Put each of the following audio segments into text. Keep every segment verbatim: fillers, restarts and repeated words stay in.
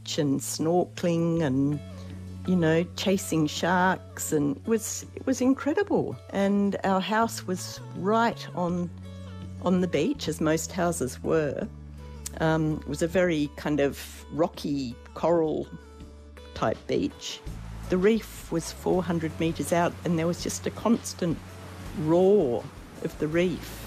beach and snorkeling and, you know, chasing sharks, and it was it was incredible. And our house was right on on the beach, as most houses were. Um, it was a very kind of rocky coral type beach. The reef was four hundred metres out, and there was just a constant roar of the reef.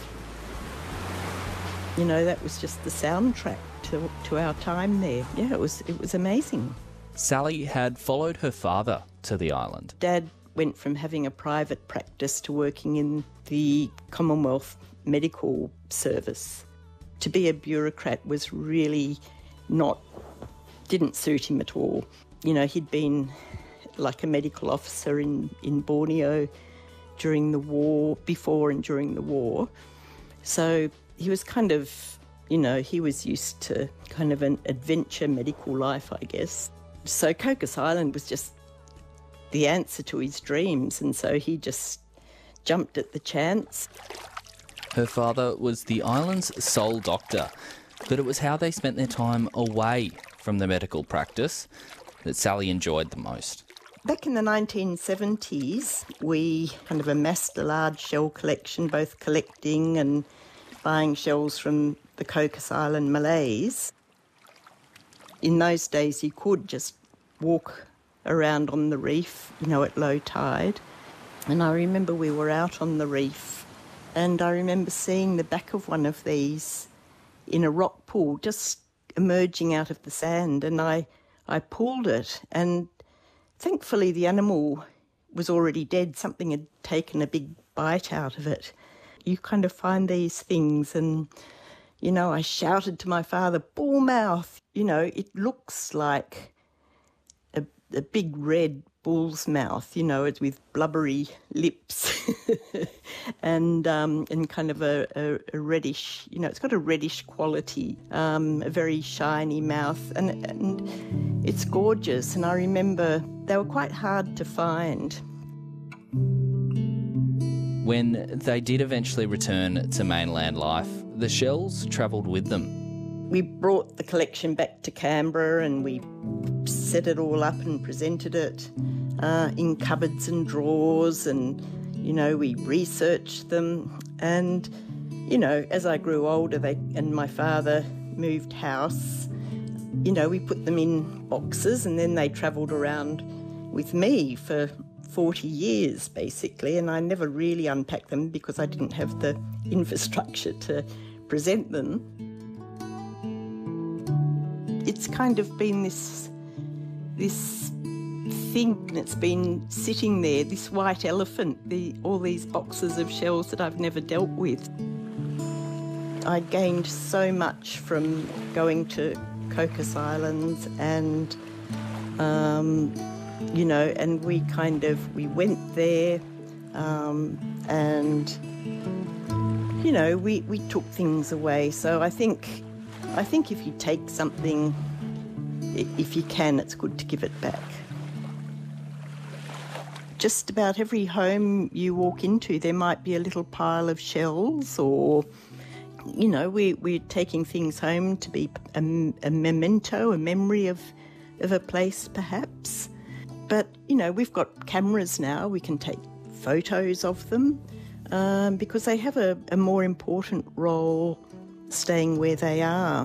You know, that was just the soundtrack to, to our time there. Yeah, it was it was amazing. Sally had followed her father to the island. Dad went from having a private practice to working in the Commonwealth Medical Service. To be a bureaucrat was really not, didn't suit him at all. You know, he'd been like a medical officer in, in Borneo during the war, before and during the war. So he was kind of, you know, he was used to kind of an adventure medical life, I guess. So Cocos Island was just the answer to his dreams, and so he just jumped at the chance. Her father was the island's sole doctor, but it was how they spent their time away from the medical practice that Sally enjoyed the most. Back in the nineteen seventies, we kind of amassed a large shell collection, both collecting and buying shells from the Cocos Island Malays. In those days, you could just walk around on the reef, you know, at low tide. And I remember we were out on the reef, and I remember seeing the back of one of these in a rock pool just emerging out of the sand, and I, I pulled it, and thankfully the animal was already dead. Something had taken a big bite out of it. You kind of find these things, and, you know, I shouted to my father, bullmouth. You know, it looks like a, a big red bull's mouth, you know, it's with blubbery lips and um, and kind of a, a, a reddish, you know, it's got a reddish quality, um, a very shiny mouth, and, and it's gorgeous. And I remember they were quite hard to find. When they did eventually return to mainland life, the shells travelled with them. We brought the collection back to Canberra and we set it all up and presented it uh, in cupboards and drawers, and, you know, we researched them. And, you know, as I grew older they and my father moved house, you know, we put them in boxes, and then they travelled around with me for forty years, basically, and I never really unpacked them because I didn't have the infrastructure to present them. It's kind of been this, this thing that's been sitting there, this white elephant, the, all these boxes of shells that I've never dealt with. I gained so much from going to Cocos Islands, and um, you know, and we kind of, we went there um, and, you know, we, we took things away. So I think, I think if you take something, if you can, it's good to give it back. Just about every home you walk into, there might be a little pile of shells, or, you know, we, we're taking things home to be a, a memento, a memory of, of a place perhaps. But, you know, we've got cameras now, we can take photos of them um, because they have a, a more important role staying where they are.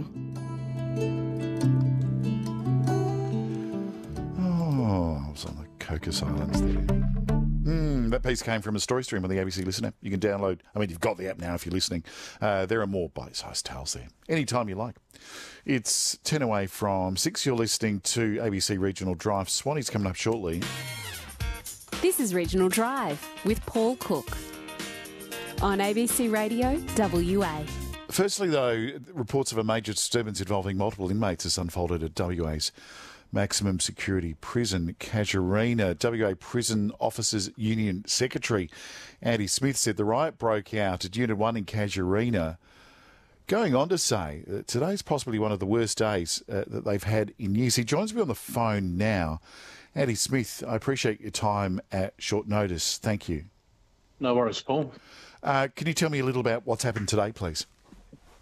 Oh, I was on the Cocos Islands there. Mm, that piece came from a story stream on the A B C Listen app. You can download, I mean, you've got the app now if you're listening. Uh, there are more bite-sized tales there, anytime you like. It's ten away from six. You're listening to A B C Regional Drive. Swanee's coming up shortly. This is Regional Drive with Paul Cook on A B C Radio W A. Firstly, though, reports of a major disturbance involving multiple inmates has unfolded at W A's maximum security prison, Casuarina. W A Prison Officers Union Secretary Andy Smith said the riot broke out at Unit one in Casuarina, going on to say that today's possibly one of the worst days uh, that they've had in years. He joins me on the phone now. Andy Smith, I appreciate your time at short notice. Thank you. No worries, Paul. Uh, can you tell me a little about what's happened today, please?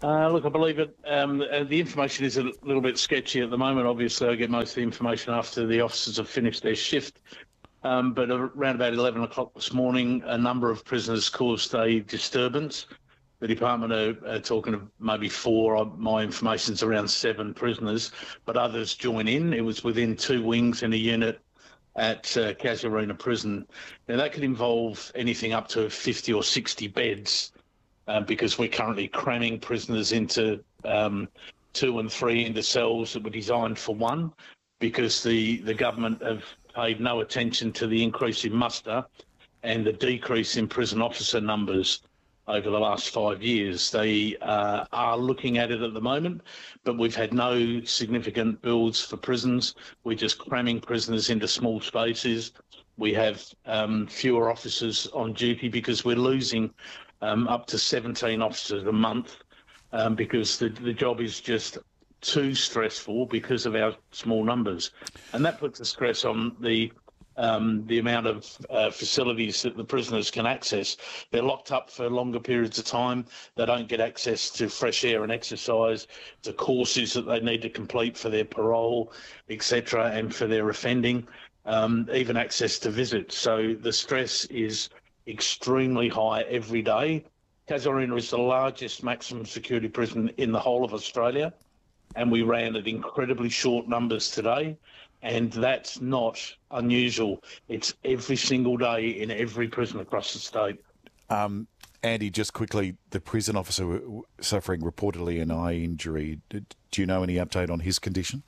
Uh, look, I believe it. Um, uh, the information is a little bit sketchy at the moment. Obviously, I get most of the information after the officers have finished their shift. Um, but around about eleven o'clock this morning, a number of prisoners caused a disturbance. The department are, are talking of maybe four. My information's around seven prisoners, but others join in. It was within two wings in a unit at uh, Casuarina Prison. Now, that could involve anything up to fifty or sixty beds uh, because we're currently cramming prisoners into um, two and three into cells that were designed for one, because the, the government have paid no attention to the increase in muster and the decrease in prison officer numbers over the last five years. They uh, are looking at it at the moment, but we've had no significant builds for prisons. We're just cramming prisoners into small spaces. We have um, fewer officers on duty because we're losing um, up to seventeen officers a month um, because the, the job is just too stressful because of our small numbers. And that puts the stress on the Um, the amount of uh, facilities that the prisoners can access. They're locked up for longer periods of time. They don't get access to fresh air and exercise, to courses that they need to complete for their parole, et cetera, and for their offending, um, even access to visits. So the stress is extremely high every day. Casuarina is the largest maximum security prison in the whole of Australia, and we ran at incredibly short numbers today. And that's not unusual. It's every single day in every prison across the state. Um, Andy, just quickly, the prison officer suffering reportedly an eye injury. Do you know any update on his condition?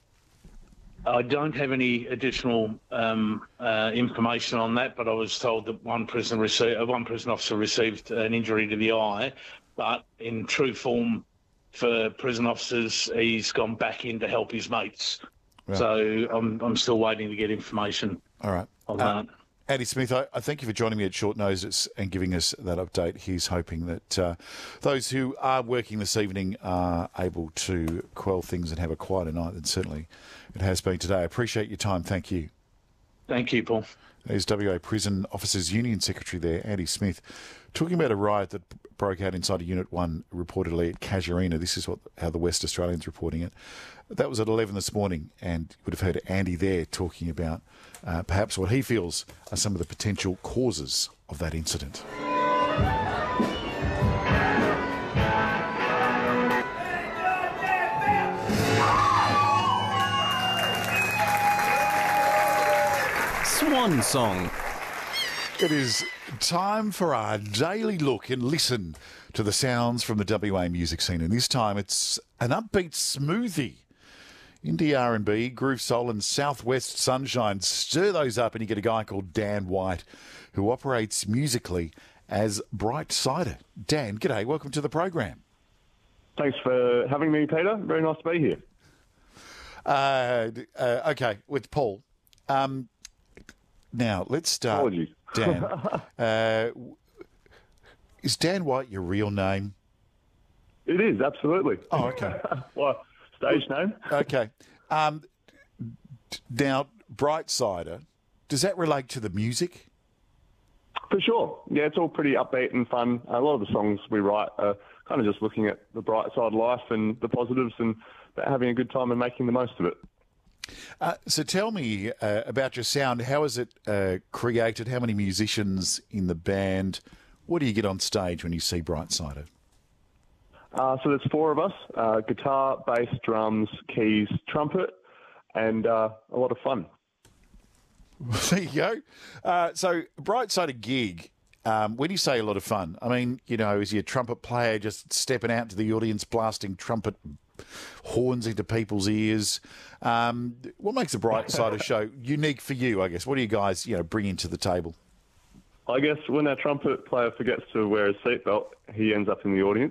I don't have any additional um, uh, information on that, but I was told that one prison received, uh, one prison officer received an injury to the eye. But in true form for prison officers, he's gone back in to help his mates. Right. So I'm I'm still waiting to get information. All right. on uh, that. Andy Smith, I, I thank you for joining me at short notice and giving us that update. He's hoping that uh, those who are working this evening are able to quell things and have a quieter night than certainly it has been today. I appreciate your time. Thank you. Thank you, Paul. There's W A Prison Officers Union Secretary there, Andy Smith, talking about a riot that broke out inside a Unit one reportedly at Casuarina. This is what how the West Australian's reporting it. That was at eleven this morning, and you would have heard Andy there talking about uh, perhaps what he feels are some of the potential causes of that incident. Swan Song. It is time for our daily look and listen to the sounds from the W A music scene. And this time it's an upbeat smoothie. Indie R and B, groove soul and southwest sunshine. Stir those up and you get a guy called Dan White who operates musically as Bright Cider. Dan, g'day. Welcome to the program. Thanks for having me, Peter. Very nice to be here. Uh, uh, okay, with Paul. Um, now, let's start. Apologies. Dan. uh, is Dan White your real name? It is, absolutely. Oh, okay. Well, stage name. Okay. Um, now, Bright Cider, does that relate to the music? For sure. Yeah, it's all pretty upbeat and fun. A lot of the songs we write are kind of just looking at the bright side of life and the positives and having a good time and making the most of it. Uh, so tell me uh, about your sound. How is it uh, created? How many musicians in the band? What do you get on stage when you see Bright Cider? Uh, so there's four of us, uh, guitar, bass, drums, keys, trumpet, and uh, a lot of fun. There you go. Uh, so Bright Cider gig, um, when you say a lot of fun, I mean, you know, is your trumpet player just stepping out to the audience, blasting trumpet horns into people's ears? Um, what makes a Bright Cider show unique for you, I guess? What do you guys, you know, bring into the table? I guess when our trumpet player forgets to wear his seatbelt, he ends up in the audience.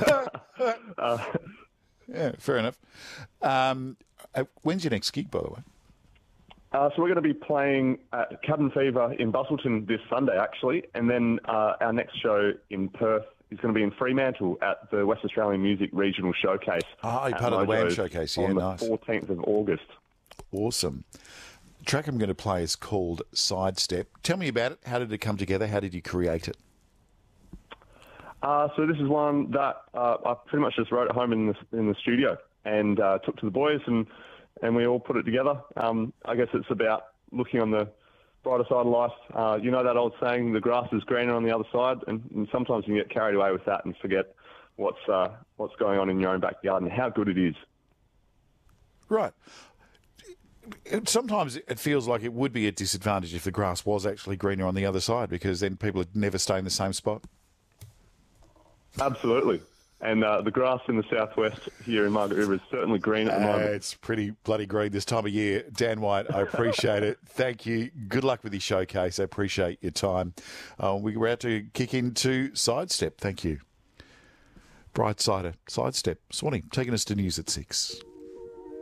uh, yeah, fair enough. Um, uh, when's your next gig, by the way? Uh, so we're going to be playing at Cabin Fever in Busselton this Sunday, actually, and then uh, our next show in Perth is going to be in Fremantle at the West Australian Music Regional Showcase. Ah, you're part of the W A M Showcase, yeah, on nice. the fourteenth of August. Awesome. The track I'm going to play is called Sidestep. Tell me about it. How did it come together? How did you create it? Uh, so this is one that uh, I pretty much just wrote at home in the, in the studio and uh, took to the boys, and, and we all put it together. Um, I guess it's about looking on the brighter side of life. Uh, you know that old saying, the grass is greener on the other side, and, and sometimes you can get carried away with that and forget what's uh, what's going on in your own backyard and how good it is. Right. Sometimes it feels like it would be a disadvantage if the grass was actually greener on the other side, because then people would never stay in the same spot. Absolutely. And uh, the grass in the southwest here in Margaret River is certainly green at the moment. Uh, it's pretty bloody green this time of year. Dan White, I appreciate it. Thank you. Good luck with your showcase. I appreciate your time. Uh, we're about to kick into Sidestep. Thank you. Brightsider, Sidestep. Swanee, taking us to news at six.